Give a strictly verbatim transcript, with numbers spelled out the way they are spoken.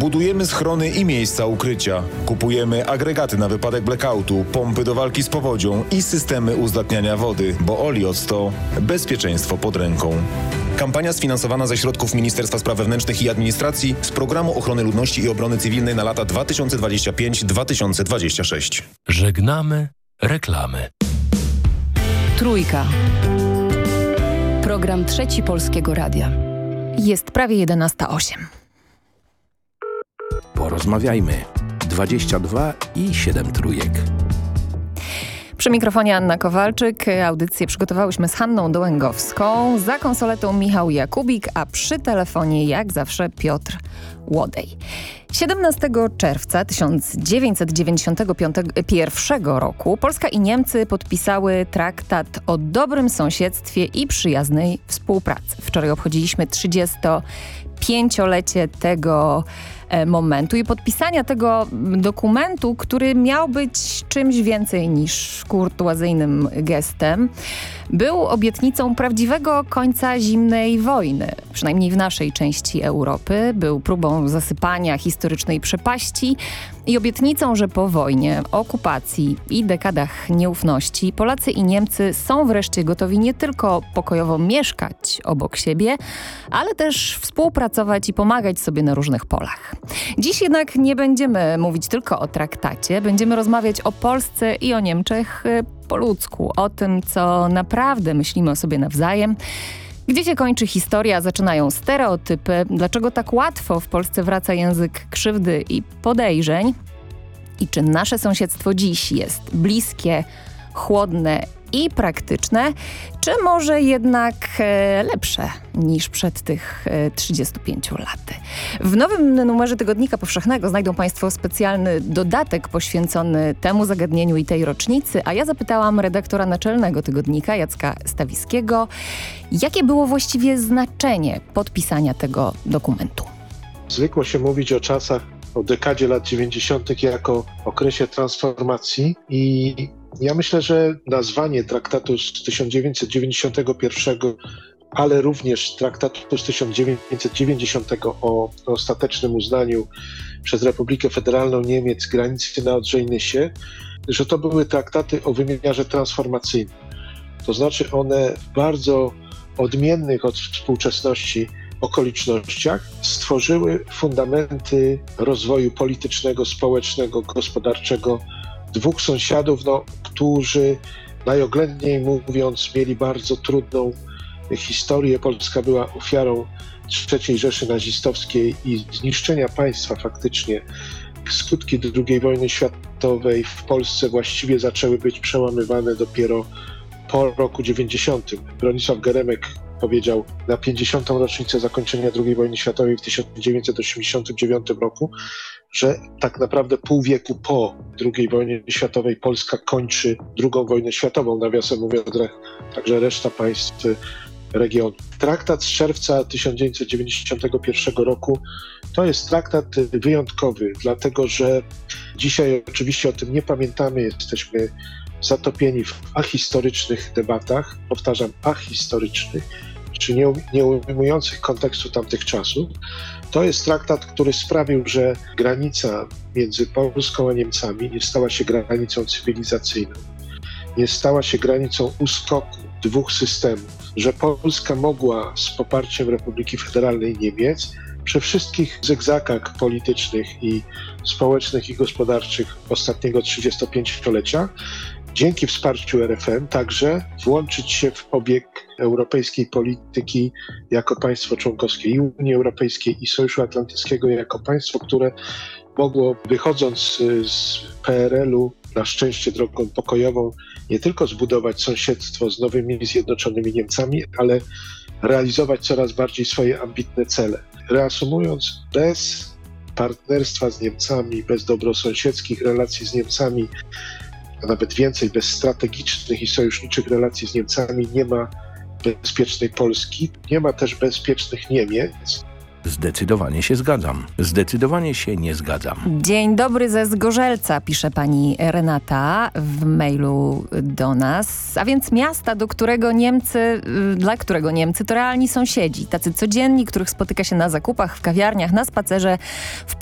Budujemy schrony i miejsca ukrycia. Kupujemy agregaty na wypadek blackoutu, pompy do walki z powodzią i systemy uzdatniania wody, bo Olios to bezpieczeństwo pod ręką. Kampania sfinansowana ze środków Ministerstwa Spraw Wewnętrznych i Administracji z Programu Ochrony Ludności i Obrony Cywilnej na lata dwa tysiące dwudziesty piąty do dwa tysiące dwudziestego szóstego. Żegnamy reklamy. Trójka. Program Trzeci Polskiego Radia. Jest prawie jedenasta osiem. Porozmawiajmy. dwadzieścia dwa i siedem trójek. Przy mikrofonie Anna Kowalczyk. Audycję przygotowałyśmy z Hanną Dołęgowską. Za konsoletą Michał Jakubik, a przy telefonie jak zawsze Piotr Łodej. siedemnastego czerwca tysiąc dziewięćset dziewięćdziesiątego pierwszego roku Polska i Niemcy podpisały traktat o dobrym sąsiedztwie i przyjaznej współpracy. Wczoraj obchodziliśmy trzydziestopięciolecie tego momentu i podpisania tego dokumentu, który miał być czymś więcej niż kurtuazyjnym gestem, był obietnicą prawdziwego końca zimnej wojny, przynajmniej w naszej części Europy. Był próbą zasypania historycznej przepaści i obietnicą, że po wojnie, okupacji i dekadach nieufności Polacy i Niemcy są wreszcie gotowi nie tylko pokojowo mieszkać obok siebie, ale też współpracować i pomagać sobie na różnych polach. Dziś jednak nie będziemy mówić tylko o traktacie, będziemy rozmawiać o Polsce i o Niemczech po ludzku, o tym, co naprawdę myślimy o sobie nawzajem. Gdzie się kończy historia, zaczynają stereotypy, dlaczego tak łatwo w Polsce wraca język krzywdy i podejrzeń i czy nasze sąsiedztwo dziś jest bliskie, chłodne i praktyczne, czy może jednak e, lepsze niż przed tych e, trzydziestu pięciu laty. W nowym numerze Tygodnika Powszechnego znajdą Państwo specjalny dodatek poświęcony temu zagadnieniu i tej rocznicy, a ja zapytałam redaktora naczelnego tygodnika Jacka Stawiskiego, jakie było właściwie znaczenie podpisania tego dokumentu. Zwykło się mówić o czasach, o dekadzie lat dziewięćdziesiątych jako okresie transformacji i ja myślę, że nazwanie traktatu z tysiąc dziewięćset dziewięćdziesiątego pierwszego, ale również traktatu z tysiąc dziewięćset dziewięćdziesiątego o ostatecznym uznaniu przez Republikę Federalną Niemiec granicy na Odrze i Nysie, że to były traktaty o wymiarze transformacyjnym. To znaczy one w bardzo odmiennych od współczesności okolicznościach stworzyły fundamenty rozwoju politycznego, społecznego, gospodarczego dwóch sąsiadów, no, którzy najoględniej mówiąc mieli bardzo trudną historię. Polska była ofiarą trzeciej Rzeszy nazistowskiej i zniszczenia państwa faktycznie. Skutki drugiej wojny światowej w Polsce właściwie zaczęły być przełamywane dopiero po roku dziewięćdziesiątym. Bronisław Geremek powiedział na pięćdziesiątą rocznicę zakończenia drugiej wojny światowej w tysiąc dziewięćset osiemdziesiątym dziewiątym roku, że tak naprawdę pół wieku po drugiej wojnie światowej Polska kończy drugą wojnę światową, nawiasem mówiąc, także reszta państw regionu. Traktat z czerwca tysiąc dziewięćset dziewięćdziesiątego pierwszego roku to jest traktat wyjątkowy, dlatego że dzisiaj oczywiście o tym nie pamiętamy, jesteśmy zatopieni w ahistorycznych debatach, powtarzam, ahistorycznych, czy nie, nie ujmujących kontekstu tamtych czasów. To jest traktat, który sprawił, że granica między Polską a Niemcami nie stała się granicą cywilizacyjną, nie stała się granicą uskoku dwóch systemów, że Polska mogła z poparciem Republiki Federalnej Niemiec przy wszystkich zygzakach politycznych i społecznych i gospodarczych ostatniego trzydziestopięciolecia dzięki wsparciu R F M także włączyć się w obieg europejskiej polityki jako państwo członkowskie i Unii Europejskiej i Sojuszu Atlantyckiego jako państwo, które mogło, wychodząc z P R L u na szczęście drogą pokojową, nie tylko zbudować sąsiedztwo z nowymi zjednoczonymi Niemcami, ale realizować coraz bardziej swoje ambitne cele. Reasumując, bez partnerstwa z Niemcami, bez dobrosąsiedzkich relacji z Niemcami, a nawet więcej, bez strategicznych i sojuszniczych relacji z Niemcami nie ma bezpiecznej Polski, nie ma też bezpiecznych Niemiec. Zdecydowanie się zgadzam. Zdecydowanie się nie zgadzam. Dzień dobry ze Zgorzelca, pisze pani Renata w mailu do nas. A więc miasta, do którego Niemcy, dla którego Niemcy to realni sąsiedzi. Tacy codzienni, których spotyka się na zakupach, w kawiarniach, na spacerze, w